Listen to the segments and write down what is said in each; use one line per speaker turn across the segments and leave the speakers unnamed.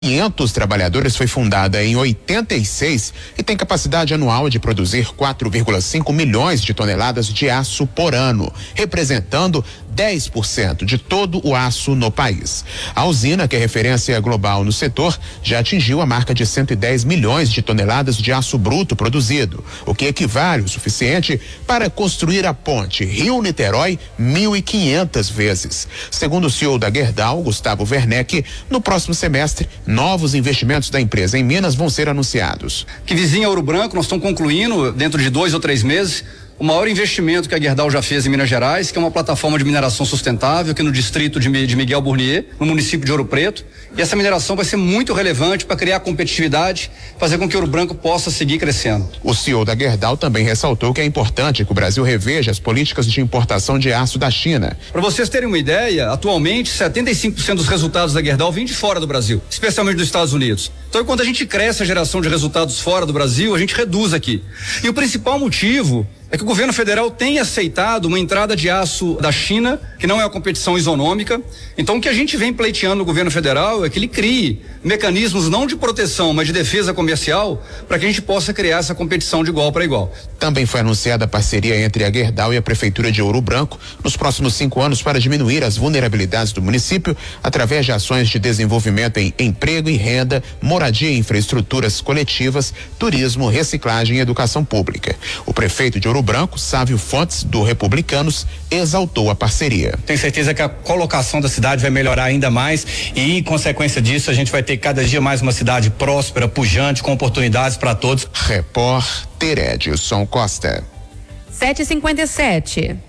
500 trabalhadores, foi fundada em 86 e tem capacidade anual de produzir 4,5 milhões de toneladas de aço por ano, representando 10% de todo o aço no país. A usina, que é referência global no setor, já atingiu a marca de 110 milhões de toneladas de aço bruto produzido, o que equivale o suficiente para construir a ponte Rio-Niterói 1.500 vezes. Segundo o CEO da Gerdau, Gustavo Werneck, no próximo semestre, novos investimentos da empresa em Minas vão ser anunciados.
Que vizinha Ouro Branco, nós estamos concluindo dentro de 2 ou 3 meses o maior investimento que a Gerdau já fez em Minas Gerais, que é uma plataforma de mineração sustentável aqui no distrito de Miguel Burnier, no município de Ouro Preto. E essa mineração vai ser muito relevante para criar competitividade, fazer com que Ouro Branco possa seguir crescendo.
O CEO da Gerdau também ressaltou que é importante que o Brasil reveja as políticas de importação de aço da China.
Para vocês terem uma ideia, atualmente 75% dos resultados da Gerdau vêm de fora do Brasil, especialmente dos Estados Unidos. Então, quando a gente cresce a geração de resultados fora do Brasil, a gente reduz aqui. E o principal motivo é que o governo federal tem aceitado uma entrada de aço da China, que não é uma competição isonômica. Então, o que a gente vem pleiteando no governo federal é que ele crie mecanismos não de proteção, mas de defesa comercial, para que a gente possa criar essa competição de igual para igual.
Também foi anunciada a parceria entre a Gerdau e a Prefeitura de Ouro Branco nos próximos 5 anos para diminuir as vulnerabilidades do município através de ações de desenvolvimento em emprego e renda, moradia e infraestruturas coletivas, turismo, reciclagem e educação pública. O prefeito de Ouro Branco, Sávio Fontes, do Republicanos, exaltou a parceria.
Tenho certeza que a colocação da cidade vai melhorar ainda mais e, em consequência disso, a gente vai ter cada dia mais uma cidade próspera, pujante, com oportunidades para todos.
Repórter Edilson Costa.
7h57.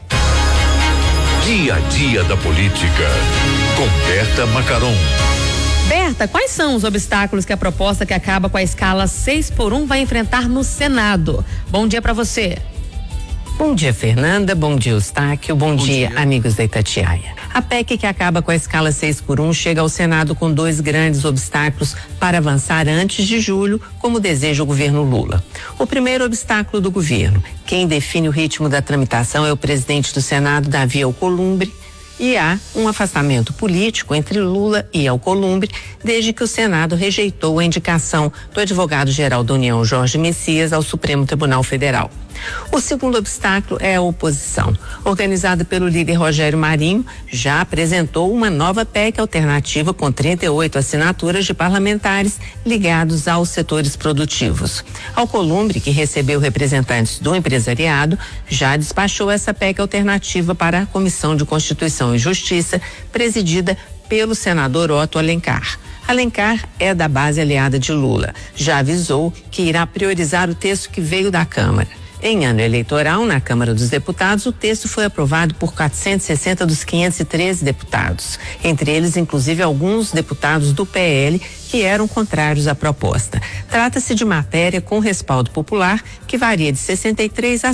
Dia a dia da política, com Berta Macaron.
Berta, quais são os obstáculos que a proposta que acaba com a escala 6x1 vai enfrentar no Senado? Bom dia para você.
Bom dia, Fernanda. Bom dia, Eustáquio. Bom dia, amigos da Itatiaia. A PEC que acaba com a escala 6x1 chega ao Senado com 2 grandes obstáculos para avançar antes de julho, como deseja o governo Lula. O primeiro obstáculo do governo, quem define o ritmo da tramitação é o presidente do Senado, Davi Alcolumbre, e há um afastamento político entre Lula e Alcolumbre desde que o Senado rejeitou a indicação do advogado-geral da União, Jorge Messias, ao Supremo Tribunal Federal. O segundo obstáculo é a oposição. Organizada pelo líder Rogério Marinho, já apresentou uma nova PEC alternativa com 38 assinaturas de parlamentares ligados aos setores produtivos. Alcolumbre, que recebeu representantes do empresariado, já despachou essa PEC alternativa para a Comissão de Constituição e Justiça, presidida pelo senador Otto Alencar. Alencar é da base aliada de Lula. Já avisou que irá priorizar o texto que veio da Câmara. Em ano eleitoral, na Câmara dos Deputados, o texto foi aprovado por 460 dos 513 deputados. Entre eles, inclusive, alguns deputados do PL que eram contrários à proposta. Trata-se de matéria com respaldo popular que varia de 63% a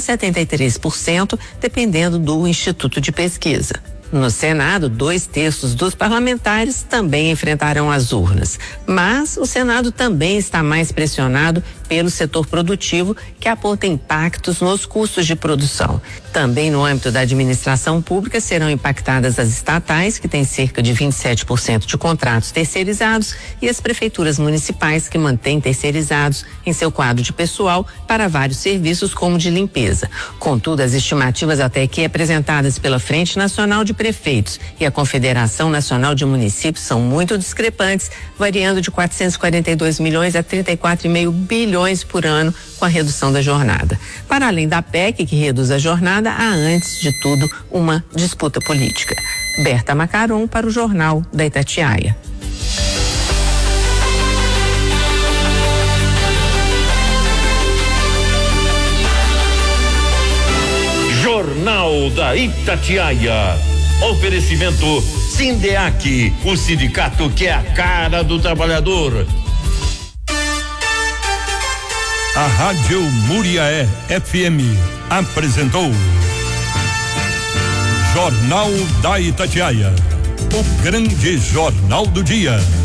73%, dependendo do Instituto de Pesquisa. No Senado, 2 terços dos parlamentares também enfrentarão as urnas. Mas o Senado também está mais pressionado pelo setor produtivo, que aponta impactos nos custos de produção. Também no âmbito da administração pública serão impactadas as estatais, que têm cerca de 27% de contratos terceirizados, e as prefeituras municipais, que mantêm terceirizados em seu quadro de pessoal para vários serviços, como de limpeza. Contudo, as estimativas até aqui apresentadas pela Frente Nacional de Prefeitos e a Confederação Nacional de Municípios são muito discrepantes, variando de 442 milhões a 34,5 bilhões por ano com a redução da jornada. Para além da PEC, que reduz a jornada, há, antes de tudo, uma disputa política. Berta Macaron para o Jornal da Itatiaia.
Jornal da Itatiaia. Oferecimento Sindeac, o sindicato que é a cara do trabalhador.
A Rádio Muriaé FM apresentou Jornal da Itatiaia, o grande jornal do dia.